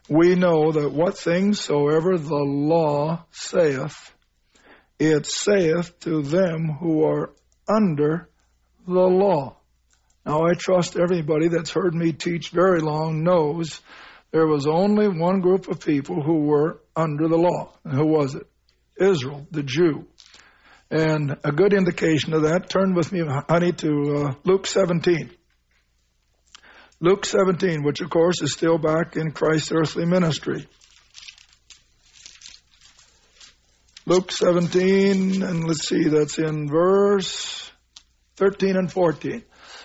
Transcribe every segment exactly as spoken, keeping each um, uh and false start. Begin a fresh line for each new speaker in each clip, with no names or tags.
we know that what things soever the law saith, it saith to them who are under the law. Now, I trust everybody that's heard me teach very long knows there was only one group of people who were under the law. And who was it? Israel, the Jew. And a good indication of that, turn with me, honey, to uh, Luke seventeen. Luke seventeen, which of course is still back in Christ's earthly ministry. Luke seventeen, and let's see, that's in verse thirteen and fourteen.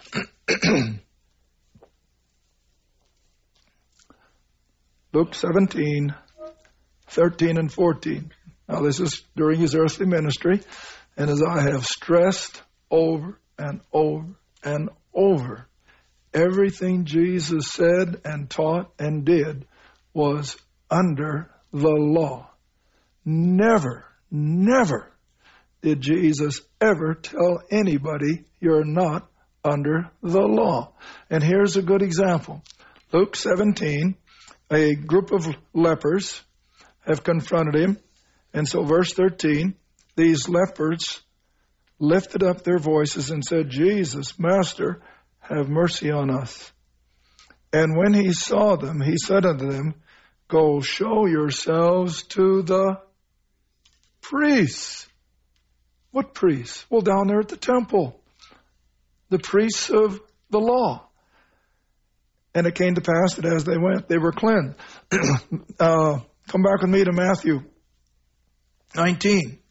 Luke seventeen, thirteen and fourteen. Now this is during his earthly ministry, and as I have stressed over and over and over, everything Jesus said and taught and did was under the law. Never, never did Jesus ever tell anybody you're not under the law. And here's a good example. Luke seventeen, a group of lepers have confronted him. And so verse thirteen, these lepers lifted up their voices and said, Jesus, Master, have mercy on us. And when he saw them, he said unto them, Go show yourselves to the priests. What priests? Well, down there at the temple. The priests of the law. And it came to pass that as they went, they were cleansed. uh, come back with me to Matthew nineteen.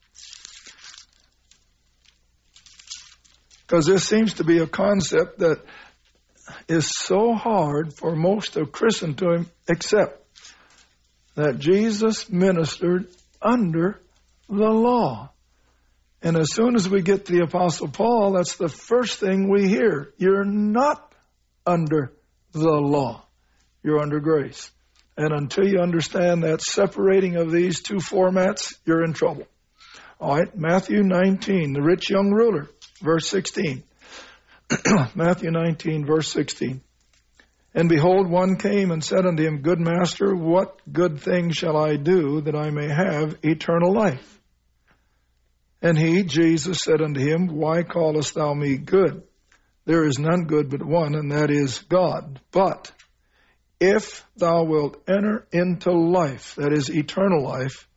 Because this seems to be a concept that is so hard for most of Christendom to accept. That Jesus ministered under the law. And as soon as we get to the Apostle Paul, that's the first thing we hear. You're not under the law. You're under grace. And until you understand that separating of these two formats, you're in trouble. All right, Matthew nineteen, the rich young ruler, verse sixteen. Matthew nineteen, verse sixteen. And behold, one came and said unto him, Good master, what good thing shall I do that I may have eternal life? And he, Jesus, said unto him, Why callest thou me good? There is none good but one, and that is God. But if thou wilt enter into life, that is eternal life,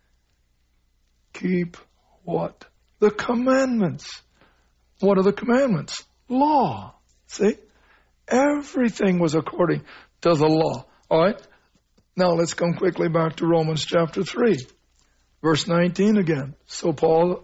keep what? The commandments. What are the commandments? Law. See? Everything was according to the law. All right? Now let's come quickly back to Romans chapter three. Verse nineteen again. So Paul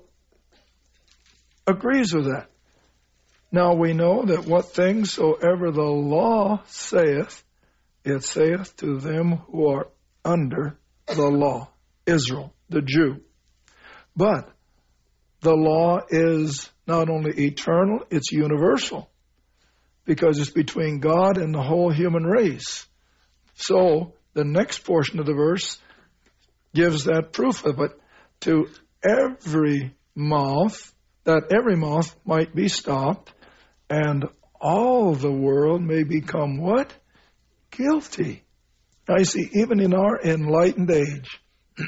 agrees with that. Now we know that what things soever the law saith, it saith to them who are under the law. Israel, the Jew. But the law is not only eternal, it's universal. Because it's between God and the whole human race. So the next portion of the verse gives that proof of it. To every mouth, that every mouth might be stopped, and all the world may become what? Guilty. Now you see, even in our enlightened age,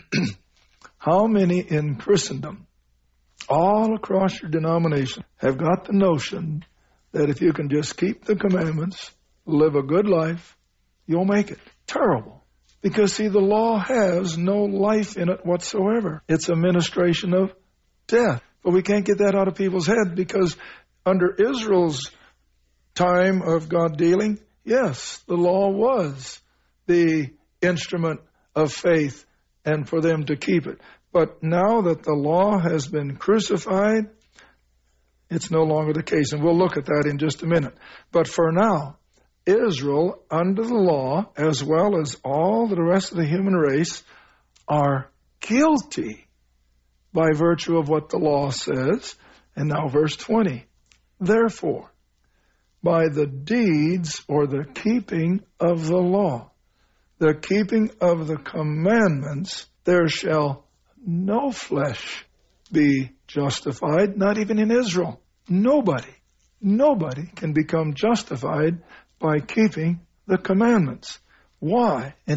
how many in Christendom, all across your denomination, have got the notion that if you can just keep the commandments, live a good life, you'll make it. Terrible. Because, see, the law has no life in it whatsoever. It's a ministration of death. But we can't get that out of people's head because under Israel's time of God dealing, yes, the law was the instrument of faith and for them to keep it. But now that the law has been crucified, it's no longer the case. And we'll look at that in just a minute. But for now, Israel, under the law, as well as all the rest of the human race, are guilty by virtue of what the law says. And now verse twenty. Therefore, by the deeds or the keeping of the law, the keeping of the commandments, there shall no flesh be justified, not even in Israel. Nobody, nobody can become justified by keeping the commandments. Why? And